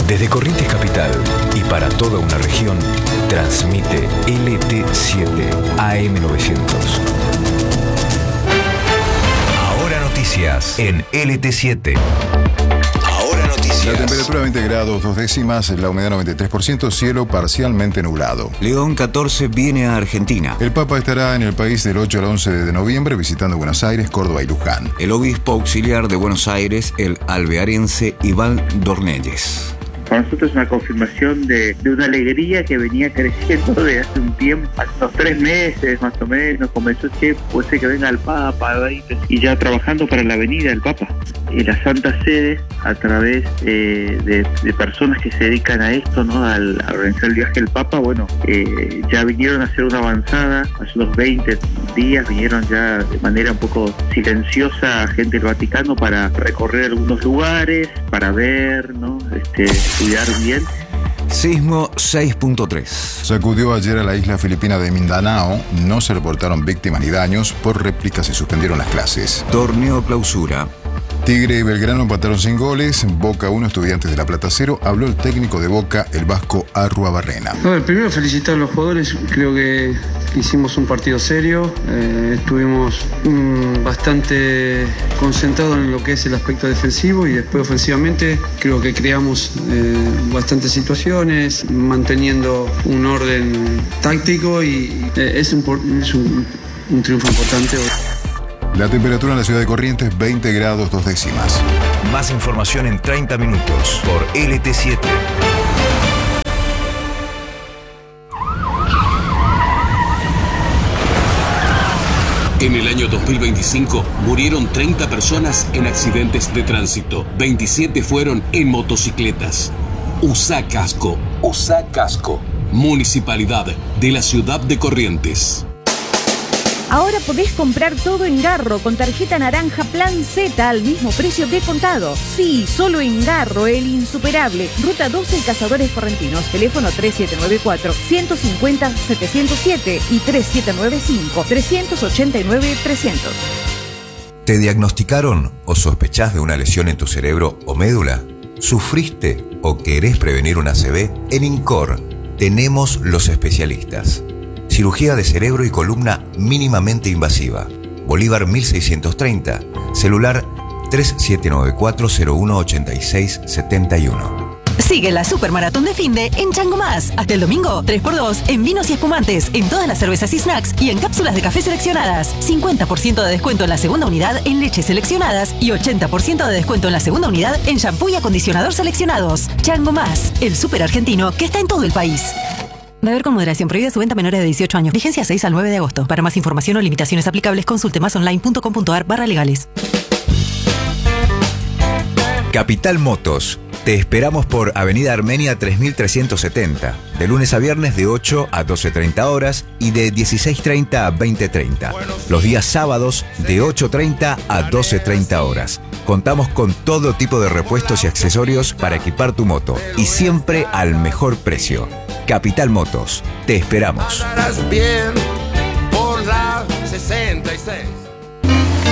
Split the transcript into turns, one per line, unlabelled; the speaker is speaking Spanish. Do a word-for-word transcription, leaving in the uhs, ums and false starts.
Desde Corrientes Capital y para toda una región, transmite L T siete A M novecientos. Ahora noticias en L T siete. Ahora noticias.
La temperatura veinte grados, dos décimas, la humedad noventa y tres por ciento, cielo parcialmente nublado.
León catorce viene a Argentina.
El Papa estará en el país del ocho al once de noviembre visitando Buenos Aires, Córdoba y Luján.
El obispo auxiliar de Buenos Aires, el alvearense Iván Dornelles.
Para nosotros es una confirmación de, de una alegría que venía creciendo desde hace un tiempo, hace unos tres meses más o menos, comenzó, che, puede ser que venga el Papa, y ya trabajando para la venida del Papa. Y la Santa Sede, a través eh, de, de personas que se dedican a esto, ¿no? Al, a organizar el viaje del Papa, bueno, eh, ya vinieron a hacer una avanzada, hace unos veinte días vinieron ya de manera un poco silenciosa gente del Vaticano para recorrer algunos lugares, para ver, ¿no? Este, cuidar bien.
Sismo seis punto tres.
Sacudió ayer a la isla filipina de Mindanao. No se reportaron víctimas ni daños. Por réplica se suspendieron las clases.
Torneo clausura.
Tigre y Belgrano empataron sin goles. Boca uno, Estudiantes de La Plata cero. Habló el técnico de Boca, el vasco Arruabarrena.
A ver, primero felicitar a los jugadores. Creo que hicimos un partido serio. Eh, estuvimos mmm, bastante concentrados en lo que es el aspecto defensivo y después ofensivamente creo que creamos eh, bastantes situaciones, manteniendo un orden táctico y eh, es, un, es un, un triunfo importante.
La temperatura en la ciudad de Corrientes, veinte grados, dos décimas.
Más información en treinta minutos por L T siete.
En el año dos mil veinticinco murieron treinta personas en accidentes de tránsito. veintisiete fueron en motocicletas. Usa casco. Usa casco. Municipalidad de la ciudad de Corrientes.
Ahora podés comprar todo en Garro con tarjeta naranja Plan Z al mismo precio que contado. Sí, solo en Garro, el insuperable. Ruta doce, Cazadores Correntinos. Teléfono tres siete nueve cuatro, uno cinco cero, siete cero siete y tres siete nueve cinco, tres ocho nueve, trescientos.
¿Te diagnosticaron o sospechás de una lesión en tu cerebro o médula? ¿Sufriste o querés prevenir una A C V? En INCOR tenemos los especialistas. Cirugía de cerebro y columna mínimamente invasiva. Bolívar mil seiscientos treinta. Celular tres siete nueve cuatro, cero uno ocho seis siete uno.
Sigue la Supermaratón de Finde en Chango Más. Hasta el domingo, tres por dos en vinos y espumantes, en todas las cervezas y snacks y en cápsulas de café seleccionadas. cincuenta por ciento de descuento en la segunda unidad en leches seleccionadas y ochenta por ciento de descuento en la segunda unidad en shampoo y acondicionador seleccionados. Chango Más, el súper argentino que está en todo el país. Beber con moderación. Prohibida su venta a menores de dieciocho años. Vigencia seis al nueve de agosto. Para más información o limitaciones aplicables, consulte masonline punto com punto a r barra legales.
Capital Motos. Te esperamos por Avenida Armenia tres mil trescientos setenta. De lunes a viernes de ocho a doce treinta horas y de dieciséis treinta a veinte treinta. Los días sábados de ocho treinta a doce treinta horas. Contamos con todo tipo de repuestos y accesorios para equipar tu moto y siempre al mejor precio. Capital Motos, te esperamos.
Bien por la sesenta y seis.